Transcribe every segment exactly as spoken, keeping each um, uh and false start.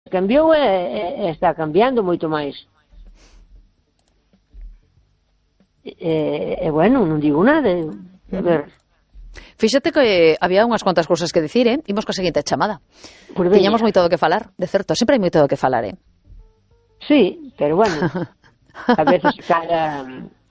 cambiou e, e está cambiando moito máis. E, e bueno, non digo nada. A ver. Fíxate que había unhas cuantas cousas que dicir, eh? Imos ca seguinte chamada. Pues Tiñamos moito do que falar, de certo, sempre hai moito do que falar, eh? Sí, pero bueno, a veces cara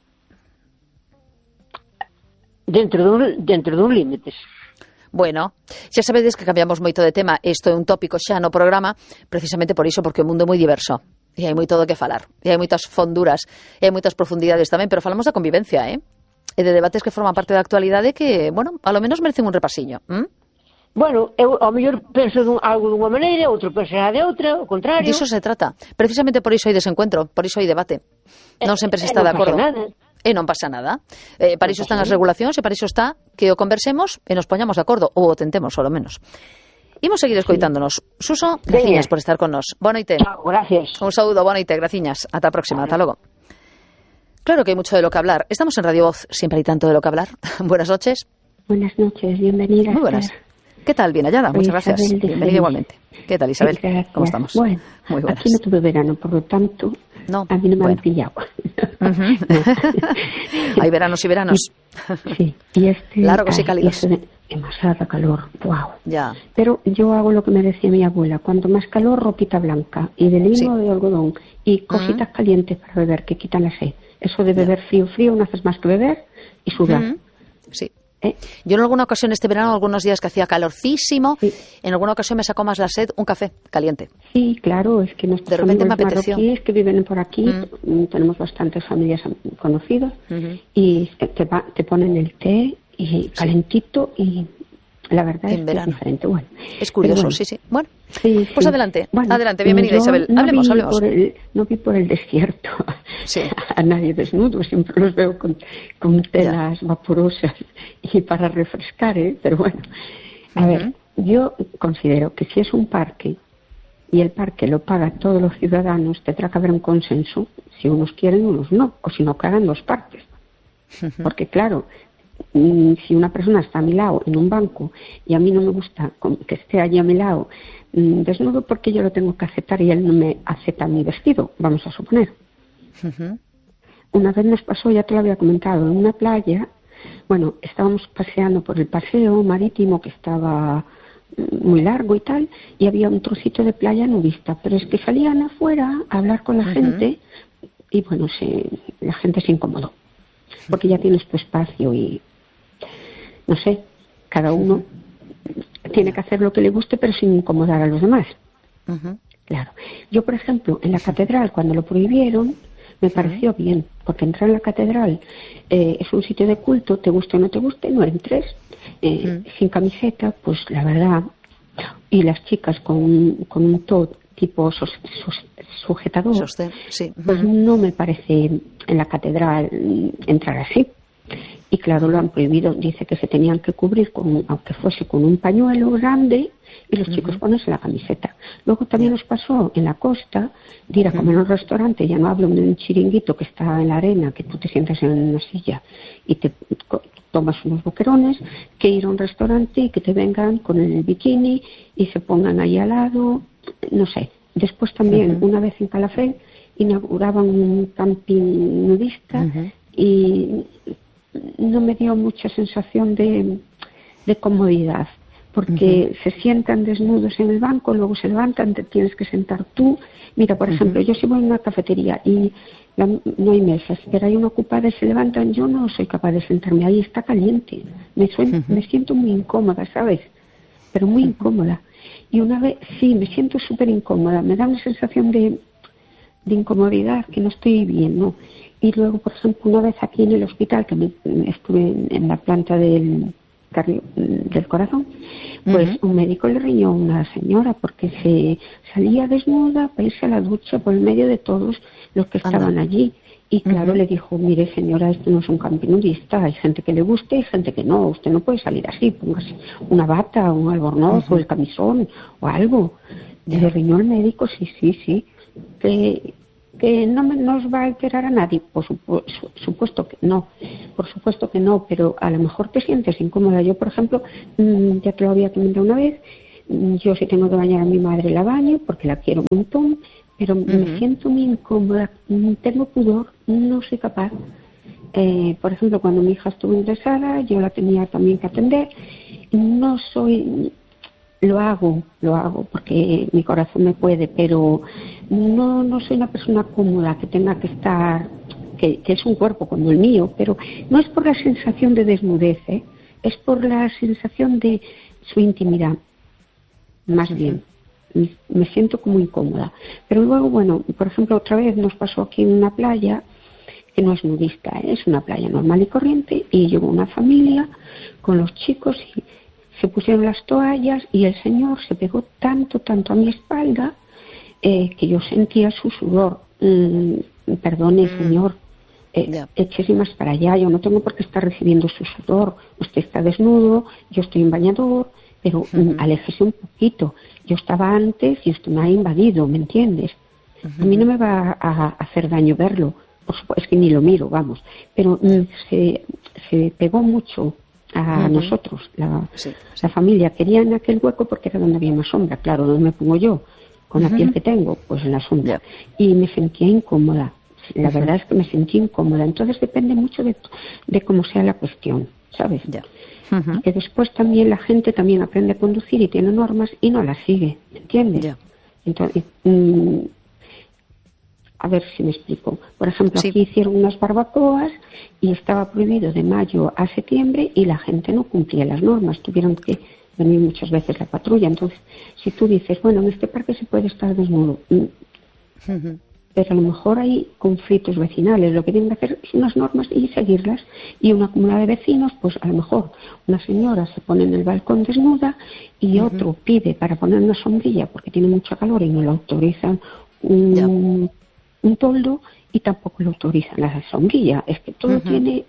dentro dun, dentro dun límites. Bueno, xa sabedes que cambiamos moito de tema, isto é un tópico xa no programa, precisamente por iso, porque o mundo é moi diverso, e hai moito do que falar, e hai moitas fonduras, e hai moitas profundidades tamén, pero falamos da convivencia, eh? E de debates que forman parte da actualidade que, bueno, a lo menos merecen un repasiño, ¿m? Bueno, eu ao mellor penso dun, algo dunha maneira, outro pensará de outra, ao contrario. Diso se trata, precisamente por iso hai desencuentro, por iso hai debate, non sempre se está de acordo. Non pasa nada. E non pasa nada. Eh, para iso están as regulacións e para iso está que o conversemos e nos poñamos de acordo, ou o tentemos, ao menos. Imos seguir escoitándonos. Suso, graciñas por estar con nos. Boa noite. Chao, gracias. Un saúdo, boa noite, graciñas. Ata a próxima, ata logo. Claro que hay mucho de lo que hablar. Estamos en Radio Voz, siempre hay tanto de lo que hablar. Buenas noches. Buenas noches, bienvenida. Muy buenas. ¿Qué tal? Bien hallada, muchas gracias. Bienvenida igualmente. ¿Qué tal, Isabel? Gracias. ¿Cómo estamos? Bueno, muy buenas. Aquí no tuve verano, por lo tanto, no, a mí no me bueno. han pillado. Uh-huh. Hay veranos y veranos. Sí, y este... Largos y cálidos. De, demasiada calor, wow. Ya. Pero yo hago lo que me decía mi abuela, cuanto más calor, ropita blanca, y de lino sí. o de algodón, y cositas uh-huh. calientes para beber, que quitan la sed. Eso de beber frío, frío, no haces más que beber y sudar. Uh-huh. Sí. ¿Eh? Yo en alguna ocasión este verano, algunos días que hacía calorcísimo, sí. en alguna ocasión me sacó más la sed un café caliente. Sí, claro, es que nuestros de repente me amigos apeteció. marroquíes que viven por aquí, mm. tenemos bastantes familias conocidas, uh-huh. y te, va, te ponen el té y sí. calentito y la verdad en es verano. que es diferente. Bueno, es curioso, bueno. sí, sí. Bueno, sí, pues sí. adelante, bueno, adelante, bienvenida Isabel. No hablemos, vi hablemos. Por el, no vi por el desierto sí. a nadie desnudo, siempre los veo con, con telas ya. vaporosas y para refrescar, ¿eh? Pero bueno, a uh-huh. ver, yo considero que si es un parque y el parque lo pagan todos los ciudadanos, tendrá que haber un consenso, si unos quieren, unos no, o si no, que hagan dos partes. Uh-huh. Porque claro, si una persona está a mi lado en un banco y a mí no me gusta que esté allí a mi lado desnudo, porque yo lo tengo que aceptar y él no me acepta mi vestido, vamos a suponer. Uh-huh. Una vez nos pasó, ya te lo había comentado, en una playa, bueno, estábamos paseando por el paseo marítimo que estaba muy largo y tal, y había un trocito de playa nudista, pero es que salían afuera a hablar con la uh-huh. gente y bueno, se, la gente se incomodó, porque ya tienes tu espacio y no sé, cada uno uh-huh. tiene que hacer lo que le guste, pero sin incomodar a los demás. Uh-huh. Claro. Yo, por ejemplo, en la catedral, cuando lo prohibieron, me pareció uh-huh. bien, porque entrar en la catedral eh, es un sitio de culto, te guste o no te guste, no entres. Eh, uh-huh. Sin camiseta, pues la verdad, y las chicas con, con un top tipo sus, sus, sujetador, Sostén, sí. uh-huh. pues no me parece en la catedral entrar así. Y claro, lo han prohibido, dice que se tenían que cubrir, con, aunque fuese con un pañuelo grande, y los uh-huh. chicos ponerse la camiseta. Luego también nos pasó en la costa de ir a comer a un restaurante, ya no hablo de un chiringuito que está en la arena, que tú te sientas en una silla y te tomas unos boquerones, que ir a un restaurante y que te vengan con el bikini y se pongan ahí al lado, no sé. Después también, uh-huh. una vez en Calafell, inauguraban un camping nudista uh-huh. y no me dio mucha sensación de, de comodidad, porque uh-huh. se sientan desnudos en el banco, luego se levantan, te tienes que sentar tú. Mira, por uh-huh. ejemplo, yo si voy a una cafetería y la, no hay mesas, pero hay una ocupada y se levantan, yo no soy capaz de sentarme ahí, está caliente, me, suena, uh-huh. me siento muy incómoda, ¿sabes? Pero muy uh-huh. incómoda. Y una vez, sí, me siento súper incómoda, me da una sensación de, de incomodidad, que no estoy bien, ¿no? Y luego, por ejemplo, una vez aquí en el hospital, que me, estuve en, en la planta del, del corazón, pues uh-huh. un médico le riñó a una señora porque se salía desnuda para irse a la ducha por el medio de todos los que estaban uh-huh. allí. Y claro, uh-huh. le dijo, mire señora, esto no es un camping nudista, hay gente que le guste y gente que no, usted no puede salir así, póngase una bata, un albornoz uh-huh. o el camisón o algo. Y le riñó el médico, sí, sí, sí, que... que no nos va a alterar a nadie, por supu- su- supuesto que no, por supuesto que no, pero a lo mejor te sientes incómoda. Yo, por ejemplo, mmm, ya te lo había comentado una vez, yo si tengo que bañar a mi madre la baño porque la quiero un montón, pero uh-huh. me siento muy incómoda, tengo pudor, no soy capaz. Eh, por ejemplo, cuando mi hija estuvo ingresada, yo la tenía también que atender. No soy, lo hago, lo hago porque mi corazón me puede, pero no, no soy una persona cómoda que tenga que estar, que, que es un cuerpo como el mío, pero no es por la sensación de desnudez, ¿eh? Es por la sensación de su intimidad, más bien. Me siento como incómoda. Pero luego, bueno, por ejemplo, otra vez nos pasó aquí en una playa que no es nudista, ¿eh? Es una playa normal y corriente, y llegó una familia con los chicos y se pusieron las toallas y el señor se pegó tanto, tanto a mi espalda eh, que yo sentía su sudor. Mm, perdone, mm. señor, eh, yeah. échese más para allá, yo no tengo por qué estar recibiendo su sudor, usted está desnudo, yo estoy en bañador, pero uh-huh. mm, aléjese un poquito, yo estaba antes y usted me ha invadido, ¿me entiendes? Uh-huh. A mí no me va a, a hacer daño verlo, por supuesto, es que ni lo miro, vamos, pero mm, se, se pegó mucho a uh-huh. nosotros, la, sí, sí. la familia quería en aquel hueco porque era donde había más sombra, claro, donde me pongo yo, con uh-huh. la piel que tengo, pues en la sombra, yeah. y me sentía incómoda, la uh-huh. verdad es que me sentí incómoda, entonces depende mucho de, de cómo sea la cuestión, ¿sabes? Yeah. Uh-huh. Y que después también la gente también aprende a conducir y tiene normas y no las sigue, ¿entiendes? Yeah. Entonces, mmm, a ver si me explico. Por ejemplo, sí. aquí hicieron unas barbacoas y estaba prohibido de mayo a septiembre y la gente no cumplía las normas. Tuvieron que venir muchas veces la patrulla. Entonces, si tú dices, bueno, en este parque se puede estar desnudo, uh-huh. pero a lo mejor hay conflictos vecinales. Lo que tienen que hacer es unas normas y seguirlas. Y una comunidad de vecinos, pues a lo mejor una señora se pone en el balcón desnuda y uh-huh. otro pide para poner una sombrilla porque tiene mucho calor y no lo autorizan un... Yeah. un toldo y tampoco lo autorizan la sombrilla. Es que todo uh-huh. tiene,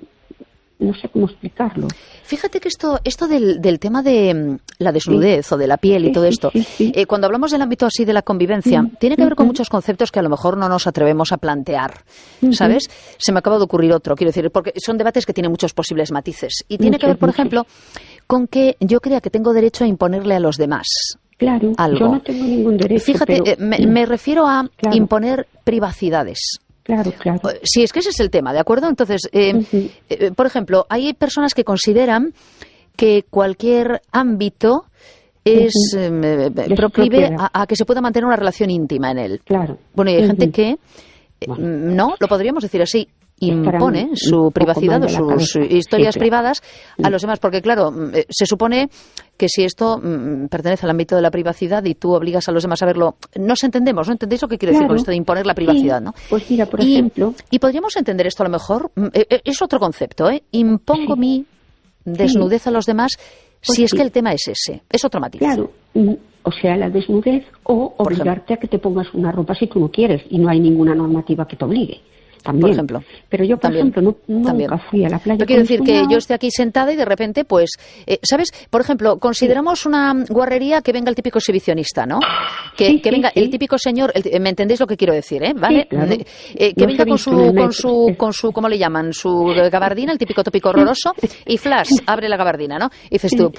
no sé cómo explicarlo. Fíjate que esto esto del, del tema de la desnudez sí. o de la piel y todo sí, esto, sí, sí, sí. Eh, cuando hablamos del ámbito así de la convivencia, uh-huh. tiene que ver con muchos conceptos que a lo mejor no nos atrevemos a plantear, uh-huh. ¿sabes? Se me acaba de ocurrir otro, quiero decir, porque son debates que tienen muchos posibles matices. Y tiene muchos, que ver, por muchos. ejemplo, con que yo crea que tengo derecho a imponerle a los demás. Claro, algo. Yo no tengo ningún derecho. Fíjate, pero... eh, me, me refiero a claro. imponer privacidades. Claro, claro. Si es que ese es el tema, ¿de acuerdo? Entonces, eh, uh-huh. eh, por ejemplo, hay personas que consideran que cualquier ámbito es uh-huh. eh, proclive a, a que se pueda mantener una relación íntima en él. Claro. Bueno, y hay uh-huh. gente que, eh, bueno. no, lo podríamos decir así, impone su privacidad o sus historias sí, privadas a los demás, porque claro, se supone que si esto mm, pertenece al ámbito de la privacidad y tú obligas a los demás a verlo, nos entendemos, ¿no? ¿Entendéis lo que quiero claro. decir con esto de imponer la privacidad, sí. no? Pues mira, por y, ejemplo... Y podríamos entender esto a lo mejor, eh, es otro concepto, ¿eh? Impongo sí. mi desnudez sí. a los demás pues si es sí. que el tema es ese, es otro matiz. Claro, o sea, la desnudez o obligarte a que te pongas una ropa si tú no quieres y no hay ninguna normativa que te obligue. También. Por ejemplo. Pero yo, por también. ejemplo, no, nunca también. fui a la playa. Yo quiero decir que yo esté aquí sentada y de repente, pues, eh, ¿sabes? Por ejemplo, consideramos sí. una guarrería que venga el típico exhibicionista, ¿no? Que, sí, que venga sí, sí. el típico señor, el, ¿me entendéis lo que quiero decir, eh? ¿Vale? Sí, claro. eh, que no venga con su, con su, con su, ¿cómo le llaman? Su gabardina, el típico tópico horroroso, y flash, abre la gabardina, ¿no? Y dices tú,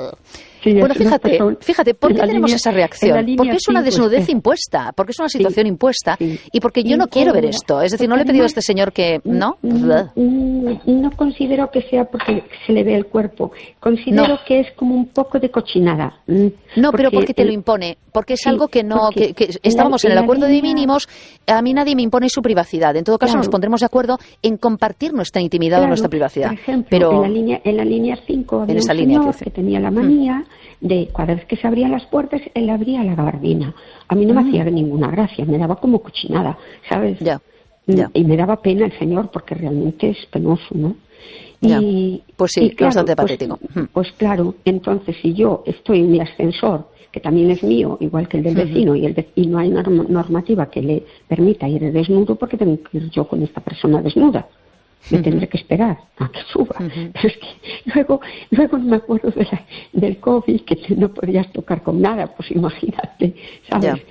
sí, bueno, fíjate, fíjate, ¿por qué tenemos línea, esa reacción? Porque es una desnudez sí. impuesta, porque es una situación sí. impuesta sí. y porque yo no quiero ver esto. Es decir, no le he pedido a este señor que... ¿No? No, no considero que sea porque se le ve el cuerpo. Considero no. que es como un poco de cochinada. No, pero porque te el... lo impone. Porque es sí, algo que no... Que, que estábamos en, la, en el acuerdo línea... de mínimos, a mí nadie me impone su privacidad. En todo caso, claro. nos pondremos de acuerdo en compartir nuestra intimidad claro. o nuestra privacidad. Por ejemplo, pero... en la línea en la línea cinco había en esa un línea señor que, que tenía la manía... Mm. de cada vez que se abrían las puertas, él abría la gabardina. A mí no me mm. hacía ninguna gracia, me daba como cochinada, ¿sabes? Ya, ya. Y me daba pena el señor, porque realmente es penoso, ¿no? Ya. Y, pues sí, y claro, bastante pues, patético. Pues claro, entonces si yo estoy en mi ascensor, que también es mío, igual que el del vecino, uh-huh. y, el ve- y no hay norm- normativa que le permita ir desnudo, porque tengo que ir yo con esta persona desnuda. Me uh-huh. tendré que esperar a que suba. Uh-huh. Pero es que luego, luego me acuerdo de la, del COVID, que no podías tocar con nada, pues imagínate, ¿sabes? Yeah.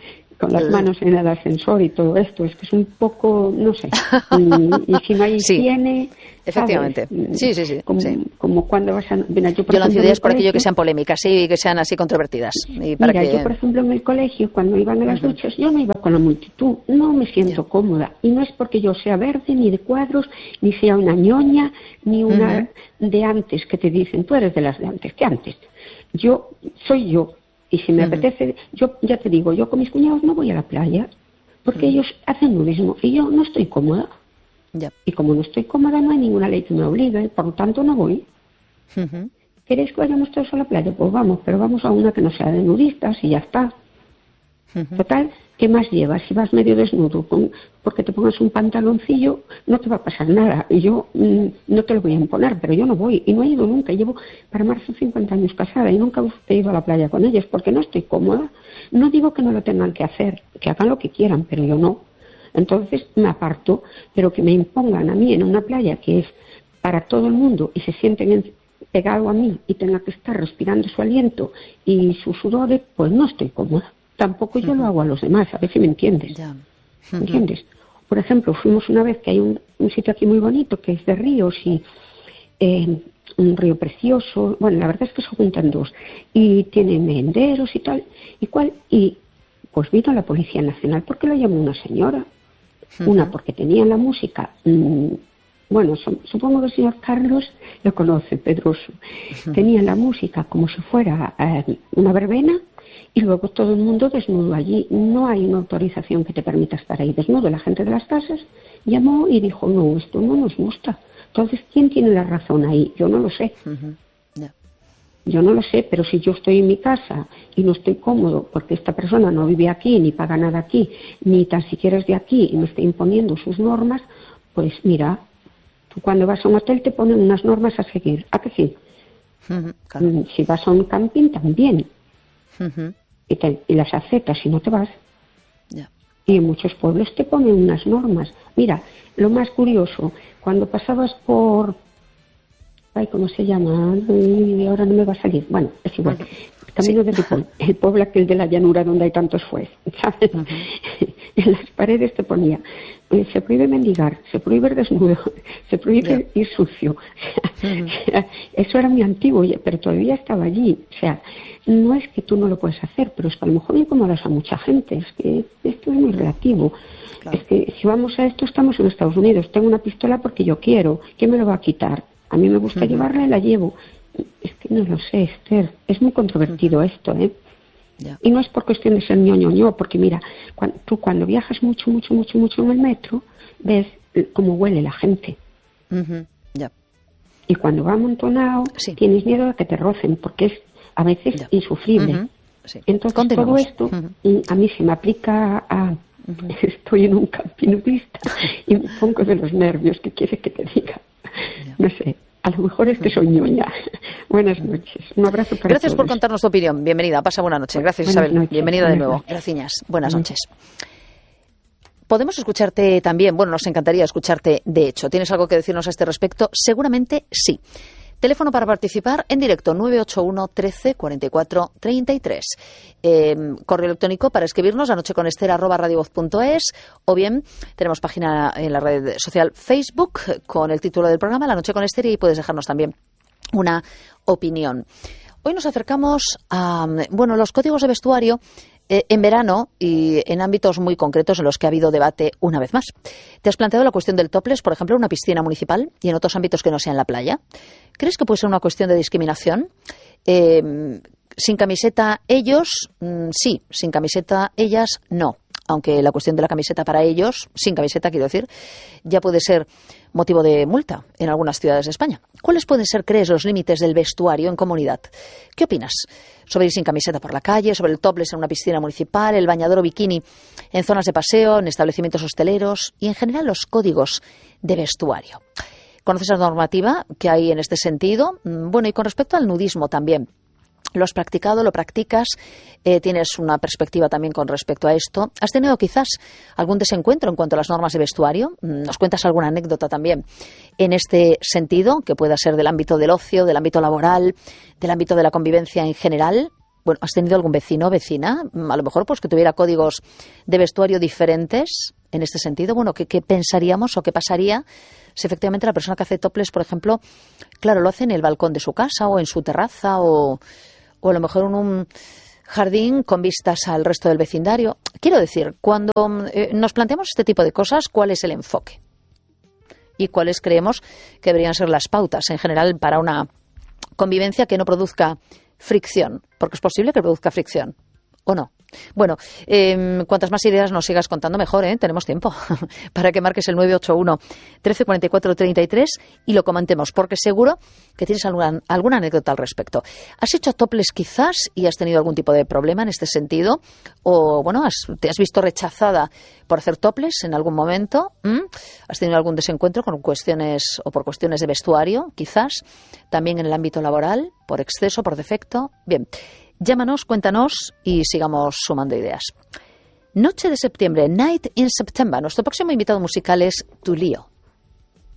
con las manos en el ascensor y todo esto, es que es un poco, no sé, y, y si no hay higiene... Sí. Efectivamente. ¿Sabes? Sí, sí, sí. Como, sí. como cuando vas a... Mira, yo, por yo lanzo ejemplo, ideas por colegio, aquello que sean polémicas, sí, que sean así controvertidas. Y para mira, que... yo, por ejemplo, en el colegio, cuando iban a las uh-huh. duchas, yo no iba con la multitud, no me siento yeah. cómoda. Y no es porque yo sea verde, ni de cuadros, ni sea una ñoña, ni una uh-huh. de antes que te dicen, tú eres de las de antes, ¿qué antes? Yo soy yo. Y si me uh-huh. apetece, yo ya te digo, yo con mis cuñados no voy a la playa, porque uh-huh. ellos hacen nudismo y yo no estoy cómoda. Yeah. Y como no estoy cómoda, no hay ninguna ley que me obligue, por lo tanto no voy. Uh-huh. ¿Queréis que vayamos todos a la playa? Pues vamos, pero vamos a una que no sea de nudistas y ya está. Uh-huh. Total, ¿qué más llevas? Si vas medio desnudo, con, porque te pongas un pantaloncillo, no te va a pasar nada. Y yo mmm, no te lo voy a imponer, pero yo no voy. Y no he ido nunca. Llevo para marzo cincuenta años casada y nunca he ido a la playa con ellos porque no estoy cómoda. No digo que no lo tengan que hacer, que hagan lo que quieran, pero yo no. Entonces me aparto, pero que me impongan a mí en una playa que es para todo el mundo y se sienten en, pegado a mí y tenga que estar respirando su aliento y sus sudores, pues no estoy cómoda. Tampoco yo uh-huh. lo hago a los demás, a ver si me entiendes. Yeah. Uh-huh. ¿Me entiendes? Por ejemplo, fuimos una vez que hay un, un sitio aquí muy bonito que es de ríos y eh, un río precioso, bueno, la verdad es que se juntan dos y tiene menderos y tal, y cual, y pues vino la Policía Nacional porque lo llamó una señora. Una, porque tenían la música, mmm, bueno, so, supongo que el señor Carlos lo conoce, Pedroso. Tenían la música como si fuera eh, una verbena y luego todo el mundo desnudo allí. No hay una autorización que te permita estar ahí desnudo. La gente de las casas llamó y dijo, no, esto no nos gusta. Entonces, ¿quién tiene la razón ahí? Yo no lo sé. Uh-huh. Yeah. Yo no lo sé, pero si yo estoy en mi casa y no estoy cómodo porque esta persona no vive aquí, ni paga nada aquí, ni tan siquiera es de aquí y me está imponiendo sus normas, pues mira, tú cuando vas a un hotel te ponen unas normas a seguir. ¿A qué sí? Uh-huh, claro. Si vas a un camping también. Uh-huh. Y, te, y las aceptas si no te vas. Yeah. Y en muchos pueblos te ponen unas normas. Mira, lo más curioso, cuando pasabas por... Ay, ¿cómo se llama? Y ahora no me va a salir. Bueno, es igual. El camino sí. de Ripoll, el pueblo aquel de la llanura donde hay tantos fues, ¿sabes? Uh-huh. En las paredes te ponía, eh, se prohíbe mendigar, se prohíbe ir desnudo, se prohíbe yeah. ir sucio. Uh-huh. O sea, eso era muy antiguo, pero todavía estaba allí. O sea, no es que tú no lo puedes hacer, pero es que a lo mejor incomodas a mucha gente. Es que esto es muy relativo. Claro. Es que si vamos a esto, estamos en Estados Unidos. Tengo una pistola porque yo quiero. ¿Quién me lo va a quitar? A mí me gusta uh-huh. llevarla y la llevo. Es que no lo sé, Esther. Es muy controvertido uh-huh. esto, ¿eh? Yeah. Y no es por cuestión de ser ñoño, ño, porque mira, cuando, tú cuando viajas mucho, mucho, mucho, mucho en el metro, ves cómo huele la gente. Uh-huh. Yeah. Y cuando va amontonado, sí. tienes miedo a que te rocen, porque es a veces yeah. insufrible. Uh-huh. Sí. Entonces todo esto uh-huh. a mí se me aplica a... Uh-huh. Estoy en un camping nudista y me pongo de los nervios. ¿Qué quieres que te diga? Yeah. No sé, a lo mejor es que soy ñoña. Buenas noches, un abrazo para Gracias todos. por contarnos tu opinión, bienvenida, pasa buena noche. Gracias, buenas Isabel, noches. bienvenida buenas de nuevo. Noches. Gracias, buenas noches. Podemos escucharte también, bueno, nos encantaría escucharte, de hecho. ¿Tienes algo que decirnos a este respecto? Seguramente sí. Teléfono para participar en directo nueve ocho uno, trece, cuarenta y cuatro, treinta y tres. Eh, correo electrónico para escribirnos anocheconester arroba radiovoz punto es, o bien tenemos página en la red social Facebook con el título del programa La Noche con Esther y puedes dejarnos también una opinión. Hoy nos acercamos a, bueno, los códigos de vestuario eh, en verano y en ámbitos muy concretos en los que ha habido debate una vez más. ¿Te has planteado la cuestión del topless, por ejemplo, en una piscina municipal y en otros ámbitos que no sean la playa? ¿Crees que puede ser una cuestión de discriminación? Eh, sin camiseta ellos, mmm, sí. Sin camiseta ellas, no. Aunque la cuestión de la camiseta para ellos, sin camiseta quiero decir, ya puede ser motivo de multa en algunas ciudades de España. ¿Cuáles pueden ser, crees, los límites del vestuario en comunidad? ¿Qué opinas sobre ir sin camiseta por la calle, sobre el topless en una piscina municipal, el bañador o bikini en zonas de paseo, en establecimientos hosteleros y en general los códigos de vestuario? ¿Conoces la normativa que hay en este sentido? Bueno, y con respecto al nudismo también. ¿Lo has practicado? ¿Lo practicas? Eh, ¿Tienes una perspectiva también con respecto a esto? ¿Has tenido quizás algún desencuentro en cuanto a las normas de vestuario? ¿Nos cuentas alguna anécdota también en este sentido, que pueda ser del ámbito del ocio, del ámbito laboral, del ámbito de la convivencia en general? Bueno, ¿has tenido algún vecino o vecina? A lo mejor pues que tuviera códigos de vestuario diferentes en este sentido. Bueno, ¿qué, qué pensaríamos o qué pasaría si efectivamente la persona que hace topless, por ejemplo, claro, lo hace en el balcón de su casa o en su terraza o, o a lo mejor en un jardín con vistas al resto del vecindario? Quiero decir, cuando eh, nos planteamos este tipo de cosas, ¿cuál es el enfoque? Y cuáles creemos que deberían ser las pautas en general para una convivencia que no produzca fricción, porque es posible que produzca fricción, ¿o no? Bueno, eh, cuantas más ideas nos sigas contando, mejor, ¿eh? Tenemos tiempo para que marques el nueve ocho uno, trece cuarenta y cuatro, treinta y tres y lo comentemos, porque seguro que tienes alguna, alguna anécdota al respecto. ¿Has hecho topless quizás y has tenido algún tipo de problema en este sentido? O, bueno, has, ¿te has visto rechazada por hacer topless en algún momento? ¿Mm? ¿Has tenido algún desencuentro con cuestiones o por cuestiones de vestuario, quizás? También en el ámbito laboral, por exceso, por defecto. Bien. Llámanos, cuéntanos y sigamos sumando ideas. Noche de septiembre, Night in September. Nuestro próximo invitado musical es Tulio.